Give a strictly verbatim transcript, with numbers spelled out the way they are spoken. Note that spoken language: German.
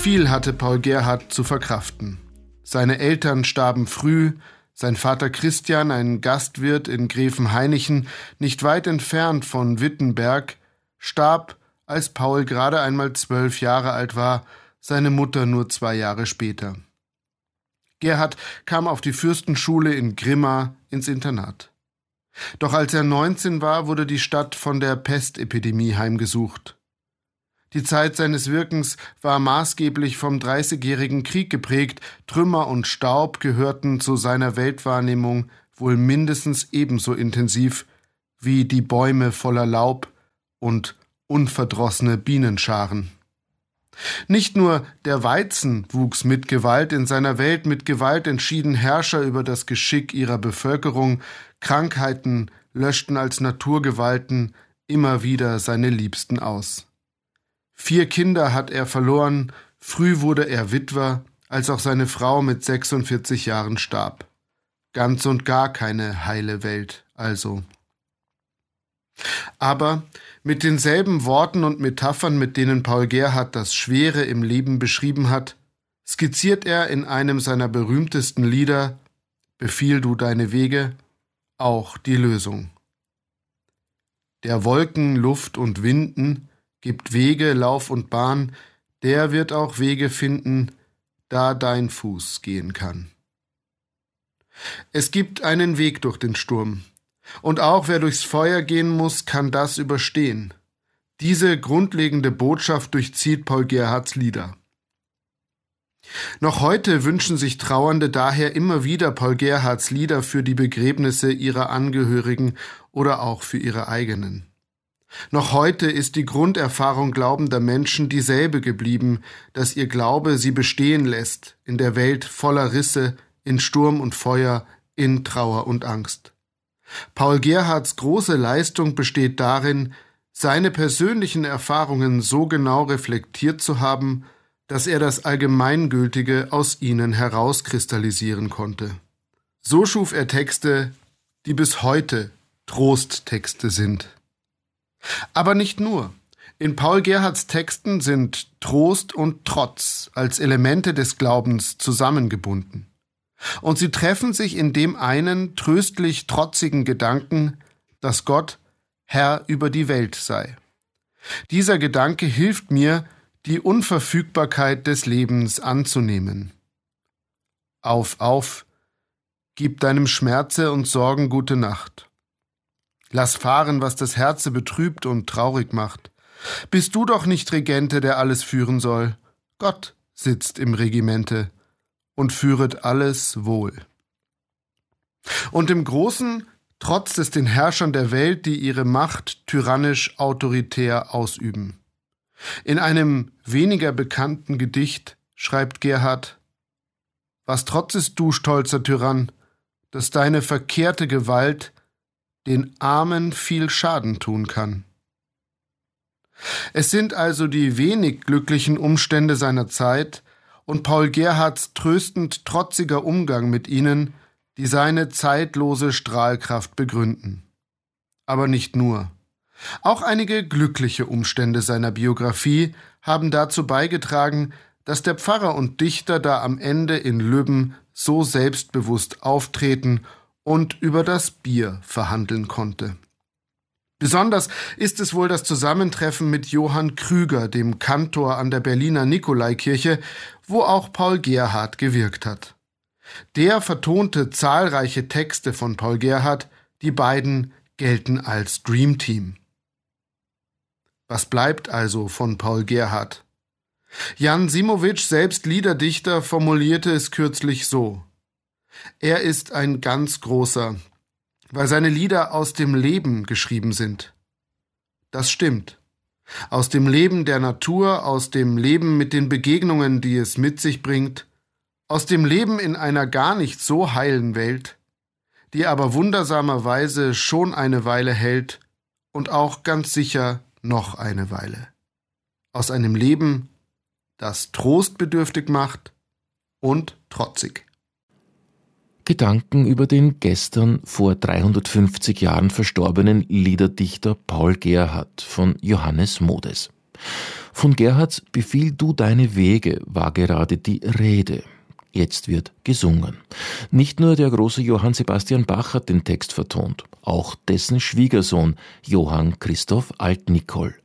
Viel hatte Paul Gerhardt zu verkraften. Seine Eltern starben früh, sein Vater Christian, ein Gastwirt in Gräfenhainichen, nicht weit entfernt von Wittenberg, starb, als Paul gerade einmal zwölf Jahre alt war, seine Mutter nur zwei Jahre später. Gerhard kam auf die Fürstenschule in Grimma ins Internat. Doch als er neunzehn war, wurde die Stadt von der Pestepidemie heimgesucht. Die Zeit seines Wirkens war maßgeblich vom Dreißigjährigen Krieg geprägt. Trümmer und Staub gehörten zu seiner Weltwahrnehmung wohl mindestens ebenso intensiv wie die Bäume voller Laub und unverdrossene Bienenscharen. Nicht nur der Weizen wuchs mit Gewalt in seiner Welt, mit Gewalt entschieden Herrscher über das Geschick ihrer Bevölkerung, Krankheiten löschten als Naturgewalten immer wieder seine Liebsten aus. Vier Kinder hat er verloren, früh wurde er Witwer, als auch seine Frau mit sechsundvierzig Jahren starb. Ganz und gar keine heile Welt, also. Aber mit denselben Worten und Metaphern, mit denen Paul Gerhardt das Schwere im Leben beschrieben hat, skizziert er in einem seiner berühmtesten Lieder »Befiehl du deine Wege« auch die Lösung. Der Wolken, Luft und Winden gibt Wege, Lauf und Bahn, der wird auch Wege finden, da dein Fuß gehen kann. Es gibt einen Weg durch den Sturm. Und auch wer durchs Feuer gehen muss, kann das überstehen. Diese grundlegende Botschaft durchzieht Paul Gerhardts Lieder. Noch heute wünschen sich Trauernde daher immer wieder Paul Gerhardts Lieder für die Begräbnisse ihrer Angehörigen oder auch für ihre eigenen. Noch heute ist die Grunderfahrung glaubender Menschen dieselbe geblieben, dass ihr Glaube sie bestehen lässt, in der Welt voller Risse, in Sturm und Feuer, in Trauer und Angst. Paul Gerhardts große Leistung besteht darin, seine persönlichen Erfahrungen so genau reflektiert zu haben, dass er das Allgemeingültige aus ihnen herauskristallisieren konnte. So schuf er Texte, die bis heute Trosttexte sind. Aber nicht nur. In Paul Gerhardts Texten sind Trost und Trotz als Elemente des Glaubens zusammengebunden. Und sie treffen sich in dem einen tröstlich trotzigen Gedanken, dass Gott Herr über die Welt sei. Dieser Gedanke hilft mir, die Unverfügbarkeit des Lebens anzunehmen. Auf, auf, gib deinem Schmerze und Sorgen gute Nacht. Lass fahren, was das Herze betrübt und traurig macht. Bist du doch nicht Regente, der alles führen soll. Gott sitzt im Regimente und führet alles wohl. Und im Großen trotzt es den Herrschern der Welt, die ihre Macht tyrannisch autoritär ausüben. In einem weniger bekannten Gedicht schreibt Gerhardt: Was trotzest du, stolzer Tyrann, dass deine verkehrte Gewalt den Armen viel Schaden tun kann. Es sind also die wenig glücklichen Umstände seiner Zeit und Paul Gerhardts tröstend trotziger Umgang mit ihnen, die seine zeitlose Strahlkraft begründen. Aber nicht nur. Auch einige glückliche Umstände seiner Biografie haben dazu beigetragen, dass der Pfarrer und Dichter da am Ende in Lübben so selbstbewusst auftreten und über das Bier verhandeln konnte. Besonders ist es wohl das Zusammentreffen mit Johann Krüger, dem Kantor an der Berliner Nikolaikirche, wo auch Paul Gerhardt gewirkt hat. Der vertonte zahlreiche Texte von Paul Gerhardt, die beiden gelten als Dream Team. Was bleibt also von Paul Gerhardt? Jan Simowitsch, selbst Liederdichter, formulierte es kürzlich so: Er ist ein ganz großer, weil seine Lieder aus dem Leben geschrieben sind. Das stimmt. Aus dem Leben der Natur, aus dem Leben mit den Begegnungen, die es mit sich bringt, aus dem Leben in einer gar nicht so heilen Welt, die aber wundersamerweise schon eine Weile hält und auch ganz sicher noch eine Weile. Aus einem Leben, das trostbedürftig macht und trotzig. Gedanken über den gestern vor dreihundertfünfzig Jahren verstorbenen Liederdichter Paul Gerhardt von Johannes Modes. Von Gerhards Befiehl du deine Wege war gerade die Rede. Jetzt wird gesungen. Nicht nur der große Johann Sebastian Bach hat den Text vertont, auch dessen Schwiegersohn Johann Christoph Alt-Nicol.